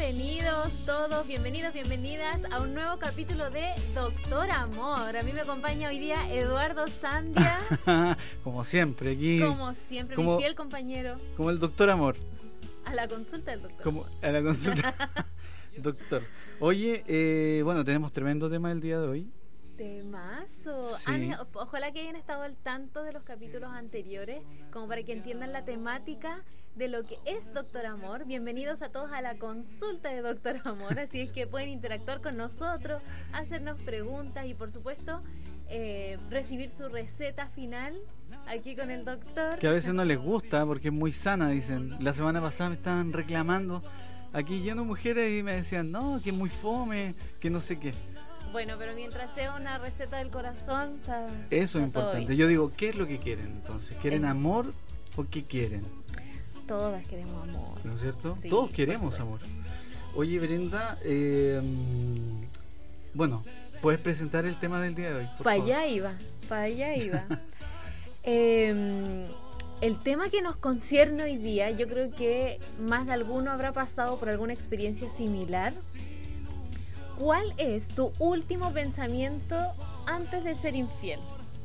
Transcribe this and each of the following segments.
bienvenidos todos, bienvenidas a un nuevo capítulo de Doctor Amor. A mí me acompaña hoy día Eduardo Sandia. Como siempre, aquí. Como siempre, mi fiel compañero. Como el Doctor Amor. A la consulta del doctor. Como a la consulta doctor. Oye, bueno, tenemos tremendo tema el día de hoy. Temazo. Sí. Ojalá que hayan estado al tanto de los capítulos anteriores, como para que entiendan la temática de lo que es Doctor Amor. Bienvenidos a todos a la consulta de Doctor Amor, así es que pueden interactuar con nosotros, hacernos preguntas y por supuesto recibir su receta final aquí con el doctor. Que a veces no les gusta porque es muy sana, dicen. La semana pasada me estaban reclamando aquí lleno de mujeres y me decían, no, que es muy fome, que no sé qué. Bueno, pero mientras sea una receta del corazón, eso es importante. Yo digo, ¿qué es lo que quieren entonces? ¿Quieren amor o qué quieren? Todas queremos amor. ¿No es cierto? Sí, todos queremos amor. Oye, Brenda, bueno, ¿puedes presentar el tema del día de hoy? Para allá iba. El tema que nos concierne hoy día, yo creo que más de alguno habrá pasado por alguna experiencia similar. ¿Cuál es tu último pensamiento antes de ser infiel?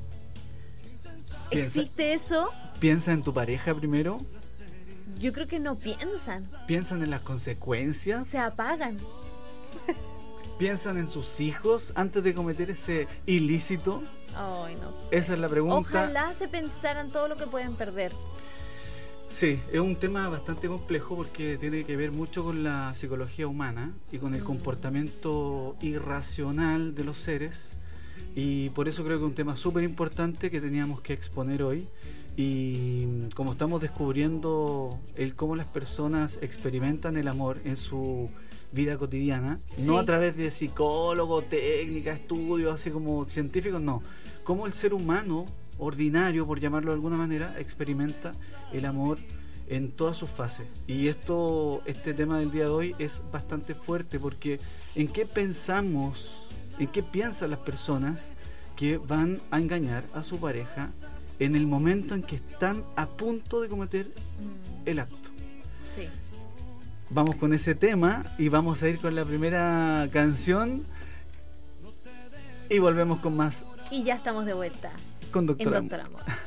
¿Existe eso? ¿Piensa en tu pareja primero? Yo creo que no piensan. ¿Piensan en las consecuencias? Se apagan. ¿Piensan en sus hijos antes de cometer ese ilícito? Ay, no sé. Esa es la pregunta. Ojalá se pensaran todo lo que pueden perder. Sí, es un tema bastante complejo porque tiene que ver mucho con la psicología humana y con el comportamiento irracional de los seres, y por eso creo que es un tema súper importante que teníamos que exponer hoy. Y como estamos descubriendo cómo las personas experimentan el amor en su vida cotidiana, sí, no a través de psicólogo, técnica, estudios así como científicos, no, cómo el ser humano ordinario, por llamarlo de alguna manera, experimenta el amor en todas sus fases. Y este tema del día de hoy es bastante fuerte porque ¿en qué pensamos, en qué piensan las personas que van a engañar a su pareja en el momento en que están a punto de cometer el acto? Sí. Vamos con ese tema y vamos a ir con la primera canción y volvemos con más. Y ya estamos de vuelta con Doctor en Amor. Doctor Amor.